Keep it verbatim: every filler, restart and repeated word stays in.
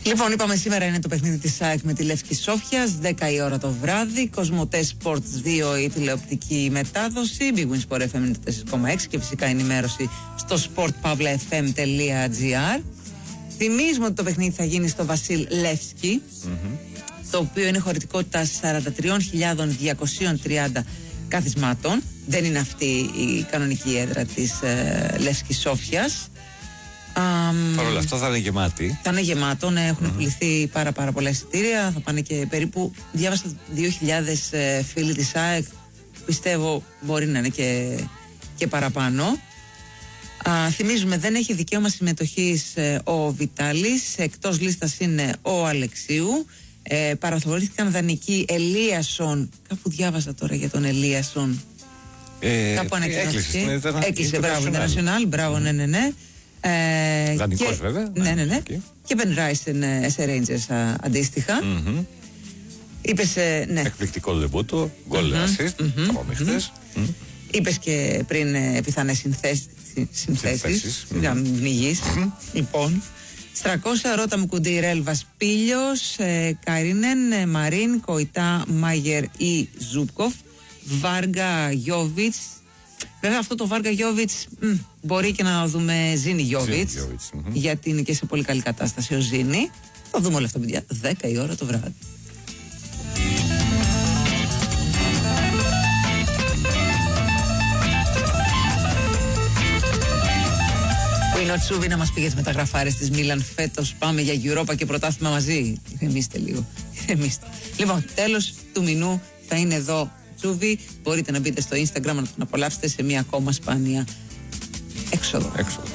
Λοιπόν, είπαμε σήμερα είναι το παιχνίδι της ΑΕΚ με τη Λεύκη Σόφιας, δέκα η ώρα το βράδυ. Κοσμοτέ Sports δύο η τηλεοπτική μετάδοση. Big Win Sport εφ εμ ενενήντα τέσσερα κόμμα έξι και φυσικά ενημέρωση στο sportpavlaefm τελεία gr. Θυμίζουμε ότι το παιχνίδι θα γίνει στο Βασίλ Λεύσκι, mm-hmm. το οποίο είναι χωρητικότητα σαράντα τρεις χιλιάδες διακόσια τριάντα καθισμάτων. Δεν είναι αυτή η κανονική έδρα της ε, Λεύσκης Σόφιας. Um, Παρ' όλα αυτά θα είναι γεμάτη. Θα είναι γεμάτο, ναι, έχουν mm-hmm. πουληθεί πάρα πάρα πολλά εισιτήρια. Θα πάνε και περίπου, διάβασα δύο χιλιάδες ε, φίλοι της ΑΕΚ. Πιστεύω μπορεί να είναι και, και παραπάνω. Α, θυμίζουμε δεν έχει δικαίωμα συμμετοχής ε, ο Βιτάλης. Εκτός λίστας είναι ο Αλεξίου. ε, Παραθωρήθηκαν δανεικοί Ελίασον. Κάπου διάβασα τώρα για τον Ελίασον. ε, Κάπου ανακοινώθηκε. Έκλεισε, μπράβο, International. Μπράβο, ναι, ναι, ναι. Ε, Δανεικός βέβαια. Ναι, ναι, ναι. Okay. Και Ben Rice σε Rangers α, αντίστοιχα. Mm-hmm. Είπες, ναι. Εκπληκτικό ντεμπούτο, γκολ assist, από μέχρι χθες. Είπες και πριν ε, πιθανές συνθέσεις. Συνθέσεις. Για μην πνιγείς. Λοιπόν. Στρακώσα, Ρώτα Μουκουντή, Ρέλβας, Πίλιος, ε, Καρίνεν, ε, Μαρίν, Κοϊτά, Μάγερ ή Ζούπκοφ, Βάργα, Γιόβιτς. Βέβαια αυτό το Βάργα Γιόβιτς μ, μπορεί και να δούμε Ζήνη Γιόβιτς, mm-hmm. γιατί είναι και σε πολύ καλή κατάσταση ο Ζήνη. Θα δούμε όλα αυτά, παιδιά, δέκα η ώρα το βράδυ. Που είναι ο Τσούβι να μας πήγε τις μεταγραφάρες της Μίλαν φέτος. Πάμε για Europa και πρωτάθλημα μαζί. Ηρεμήστε λίγο. Ηρεμήστε. Λοιπόν, τέλος του μηνού θα είναι εδώ Τσούβι. Μπορείτε να μπείτε στο Instagram να τον απολαύσετε σε μια ακόμα σπάνια έξοδο. έξοδο.